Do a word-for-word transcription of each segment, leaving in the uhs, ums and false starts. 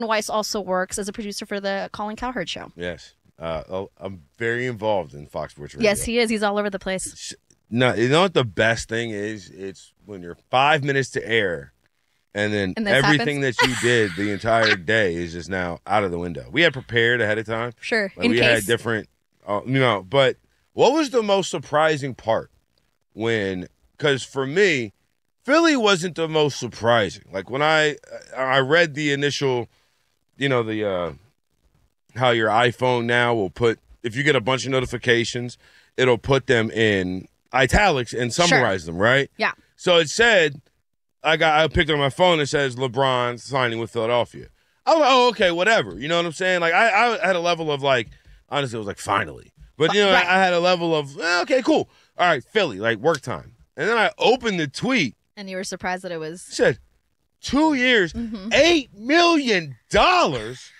Weiss also works as a producer for the Colin Cowherd Show. Yes. Uh, oh, I'm very involved in Fox Sports Radio. Yes, he is. He's all over the place. No, you know what the best thing is? It's when you're five minutes to air, and then and everything happens? that you did the entire day is just now out of the window. We had prepared ahead of time. Sure. Like in we case. had different, uh, you know, but what was the most surprising part when, because for me, Philly wasn't the most surprising. Like when I I read the initial, you know, the uh, how your iPhone now will put, if you get a bunch of notifications, it'll put them in italics and summarize sure. them, right? Yeah. So it said, I got I picked up my phone, it says LeBron signing with Philadelphia. I was like, oh, okay, whatever. You know what I'm saying? Like I, I had a level of like, honestly, it was like finally. But you know, right. I, I had a level of, eh, okay, cool. All right, Philly, like work time. And then I opened the tweet. And you were surprised that it was. It said, two years, mm-hmm. eight million dollars.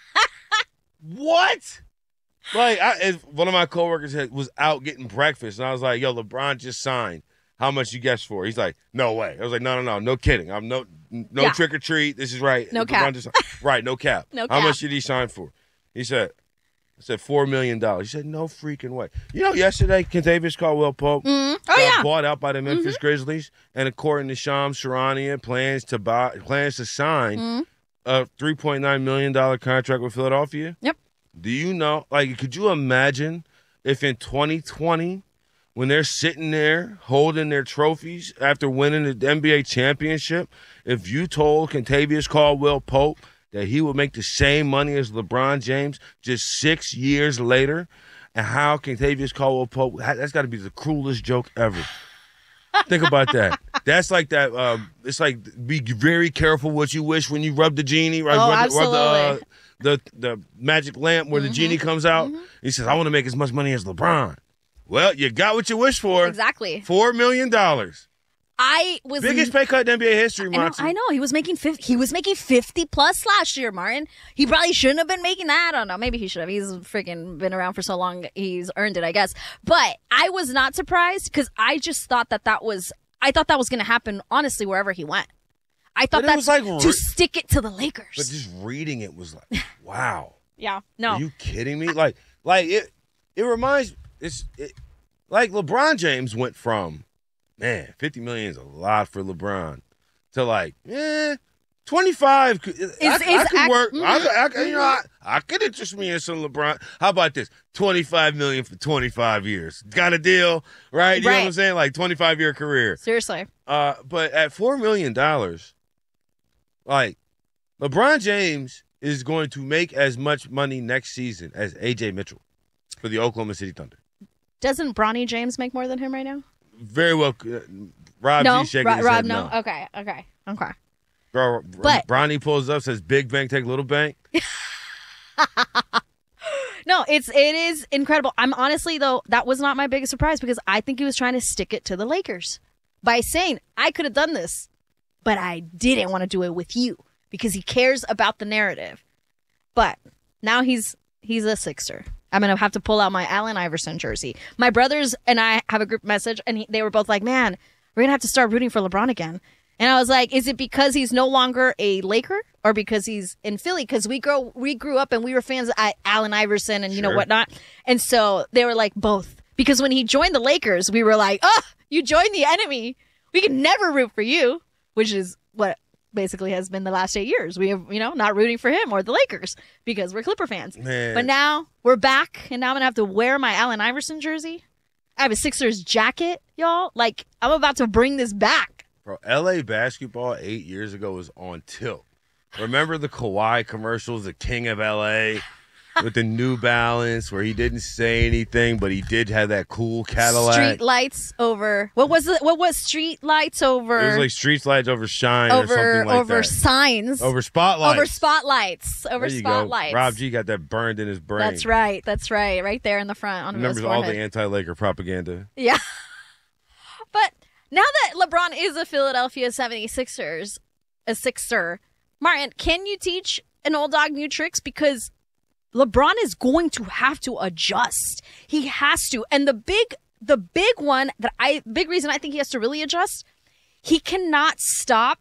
What? Like, I, one of my coworkers had, was out getting breakfast, and I was like, yo, LeBron just signed. How much you guess for? He's like, no way. I was like, no, no, no, no kidding. I'm no no yeah. trick or treat. This is right. No LeBron cap. Just, right, no cap. no How cap. much did he sign for? He said, I said four million dollars. He said, no freaking way. You know, yesterday, Kentavious Caldwell Pope mm. oh, got yeah. bought out by the Memphis mm-hmm. Grizzlies, and according to Shams Charania, plans to buy, plans to sign mm. a three point nine million dollars contract with Philadelphia. Yep. Do you know, like, could you imagine if in twenty twenty, when they're sitting there holding their trophies after winning the N B A championship, if you told Kentavious Caldwell Pope that he would make the same money as LeBron James just six years later, and how Kentavious Caldwell Pope, that's got to be the cruelest joke ever. Think about that. That's like that. Um, it's like, be very careful what you wish when you rub the genie, right? Oh, rub absolutely. The, rub the, uh, the the magic lamp where mm-hmm. the genie comes out. Mm-hmm. He says, I want to make as much money as LeBron. Well, you got what you wished for. Exactly. Four million dollars. I was biggest pay cut in N B A history, Monty. I know, I know. He was making fifty. He was making fifty plus last year, Martin. He probably shouldn't have been making that. I don't know. Maybe he should have. He's freaking been around for so long. He's earned it, I guess. But I was not surprised because I just thought that that was. I thought that was going to happen. Honestly, wherever he went, I thought that was like to re- stick it to the Lakers. But just reading it was like, wow. Yeah. No. Are you kidding me? Like, like it. It reminds. It's it, like LeBron James went from. Man, fifty million is a lot for LeBron. To like, eh, twenty-five. Is, I, is I could act, work. Mm-hmm. I, I, you know, I, I could interest me in some LeBron. How about this? twenty-five million for twenty-five years. Got a deal, right? You right. know what I'm saying? Like twenty-five year career. Seriously. Uh, but at four million dollars, like LeBron James is going to make as much money next season as A J Mitchell for the Oklahoma City Thunder. Doesn't Bronny James make more than him right now? Very well. Uh, Rob no, G shaking Rob, his Rob head no. no. Okay, okay, okay. Bro, but Bronny pulls up, says "Big bank take little bank." No, it's it is incredible. I'm honestly though that was not my biggest surprise because I think he was trying to stick it to the Lakers by saying I could have done this, but I didn't want to do it with you because he cares about the narrative. But now he's he's a Sixer. I'm going to have to pull out my Allen Iverson jersey. My brothers and I have a group message, and he, they were both like, man, we're going to have to start rooting for LeBron again. And I was like, is it because he's no longer a Laker or because he's in Philly? Because we, grow, we grew up and we were fans of Allen Iverson and, you sure. know, whatnot. And so they were like, both. Because when he joined the Lakers, we were like, oh, you joined the enemy. We can never root for you, which is what basically has been the last eight years. We have, you know, not rooting for him or the Lakers because we're Clipper fans. Man. But now we're back, and now I'm going to have to wear my Allen Iverson jersey. I have a Sixers jacket, y'all. Like, I'm about to bring this back. Bro, L A basketball eight years ago was on tilt. Remember the Kawhi commercials, the King of L A? With the New Balance, where he didn't say anything, but he did have that cool Cadillac. Street lights over. What was it? What was street lights over? It was like street lights over shine over, or something like over that. Over signs. Over spotlights. Over spotlights. Over there you spotlights. Go. Rob G got that burned in his brain. That's right. That's right. Right there in the front on Remembers his all forehead. the anti-Laker propaganda. Yeah. But now that LeBron is a Philadelphia seventy-sixers, a Sixer, Martin, can you teach an old dog new tricks? Because LeBron is going to have to adjust. He has to. And the big the big one that I big reason I think he has to really adjust, he cannot stop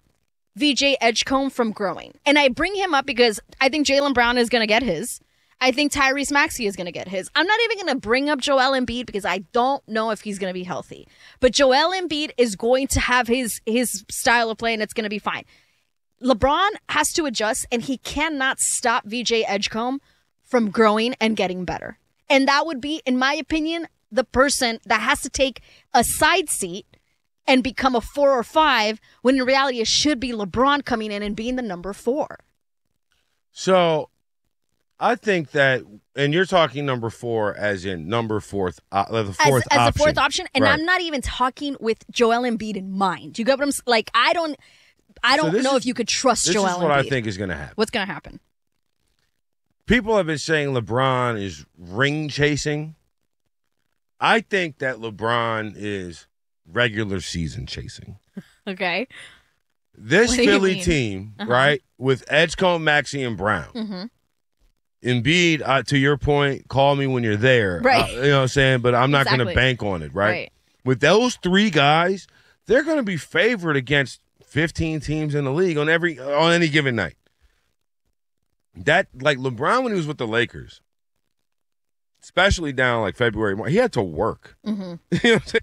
V J Edgecombe from growing. And I bring him up because I think Jaylen Brown is going to get his. I think Tyrese Maxey is going to get his. I'm not even going to bring up Joel Embiid because I don't know if he's going to be healthy. But Joel Embiid is going to have his his style of play, and it's going to be fine. LeBron has to adjust, and he cannot stop V J Edgecombe from growing and getting better. And that would be, in my opinion, the person that has to take a side seat and become a four or five, when in reality it should be LeBron coming in and being the number four. So I think that, and you're talking number four as in number fourth, uh, the fourth as, option. As a fourth option, and right. I'm not even talking with Joel Embiid in mind. You get what I'm saying? Like, I don't, I don't so know is, if you could trust this Joel This is what Embiid. I think is going to happen. What's going to happen? People have been saying LeBron is ring chasing. I think that LeBron is regular season chasing. Okay. This What do you Philly mean? team, Uh-huh. right, with Edgecombe, Maxey, and Brown. Mm-hmm. Embiid, uh, to your point, call me when you're there. Right. Uh, you know what I'm saying? But I'm not going Exactly. to bank on it, right? Right. With those three guys, they're going to be favored against fifteen teams in the league on every on any given night. That, like LeBron when he was with the Lakers, especially down like February, March, he had to work. Mm-hmm. You know what I'm saying?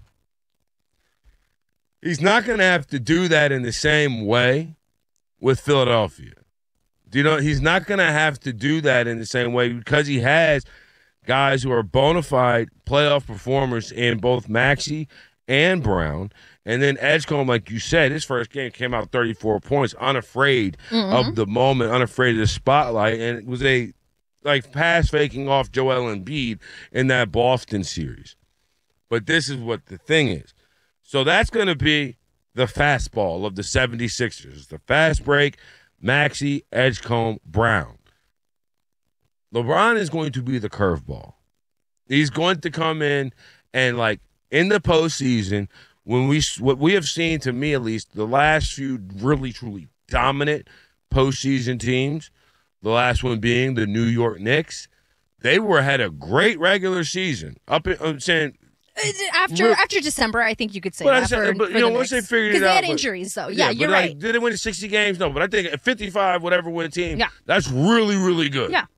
He's not going to have to do that in the same way with Philadelphia. Do you know, he's not going to have to do that in the same way because he has guys who are bona fide playoff performers in both Maxey and Brown. And then Edgecombe, like you said, his first game came out thirty-four points, unafraid Mm-hmm. of the moment, unafraid of the spotlight. And it was a like pass faking off Joel Embiid in that Boston series. But this is what the thing is. So that's going to be the fastball of the seventy-sixers. The fast break, Maxey, Edgecombe, Brown. LeBron is going to be the curveball. He's going to come in and, like, in the postseason, when we what we have seen, to me at least, the last few really, truly dominant postseason teams, the last one being the New York Knicks, they were had a great regular season. Up in, I'm saying – After We're- after December, I think you could say But I that said- for, but, you for know, the once they Knicks. figured it Because they out, had but- injuries, though. Yeah, but you're like, right. did they win sixty games? No, but I think at fifty-five, whatever win team, Yeah. that's really, really good. Yeah.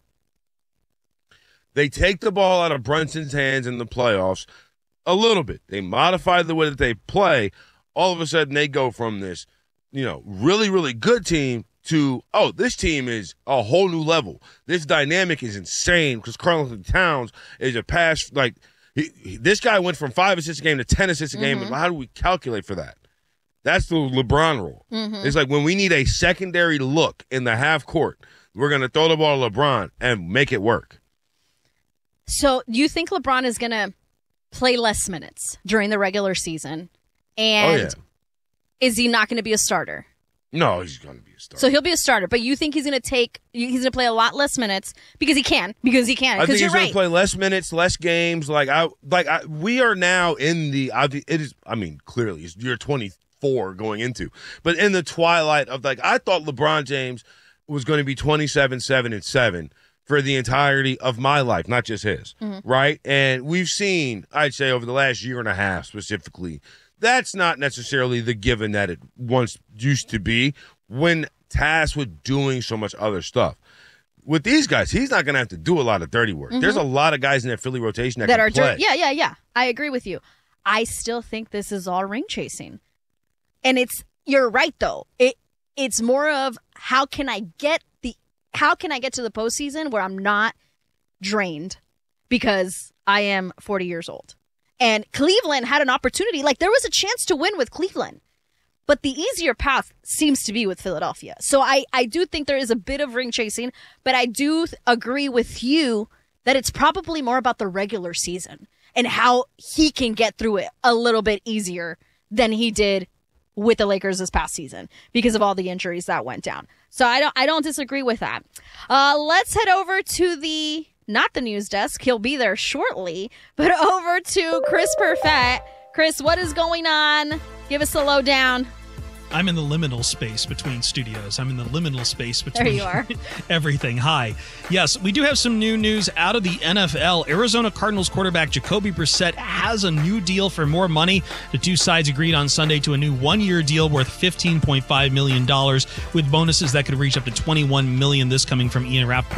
They take the ball out of Brunson's hands in the playoffs a little bit. They modify the way that they play. All of a sudden, they go from this, you know, really, really good team to, oh, this team is a whole new level. This dynamic is insane because Karl-Anthony Towns is a pass, like, he, he- this guy went from five assists a game to ten assists a game. Mm-hmm. How do we calculate for that? That's the LeBron rule. Mm-hmm. It's like when we need a secondary look in the half court, we're going to throw the ball to LeBron and make it work. So you think LeBron is going to play less minutes during the regular season? And oh, yeah. is he not going to be a starter? No, he's going to be a starter. So he'll be a starter, but you think he's going to take, he's going to play a lot less minutes because he can, because he can. I think Because he's you're going right. to play less minutes, less games. Like I, like I, we are now in the. It is. I mean, clearly, it's year twenty-four going into, but in the twilight of like, I thought LeBron James was going to be twenty-seven, seven, and seven for the entirety of my life, not just his. Mm-hmm. Right, and we've seen, I'd say, over the last year and a half specifically, that's not necessarily the given that it once used to be when tasked with doing so much other stuff. With these guys, he's not going to have to do a lot of dirty work. Mm-hmm. There's a lot of guys in that Philly rotation that, that can are play. dur- yeah, yeah, yeah. I agree with you. I still think this is all ring chasing. And it's, you're right though. It it's more of how can I get the how can I get to the postseason where I'm not drained because I am forty years old. And Cleveland had an opportunity, like there was a chance to win with Cleveland. But the easier path seems to be with Philadelphia. So I, I do think there is a bit of ring chasing, but I do th- agree with you that it's probably more about the regular season and how he can get through it a little bit easier than he did with the Lakers this past season because of all the injuries that went down. So I don't I don't disagree with that. Uh, let's head over to the, not the news desk. He'll be there shortly, but over to Chris Perfett. Chris, what is going on? Give us a lowdown. I'm in the liminal space between studios. I'm in the liminal space between There you are. everything. Hi. Yes, we do have some new news out of the N F L. Arizona Cardinals quarterback Jacoby Brissett has a new deal for more money. The two sides agreed on Sunday to a new one-year deal worth fifteen point five million dollars with bonuses that could reach up to twenty-one million dollars, this coming from Ian Rappaport.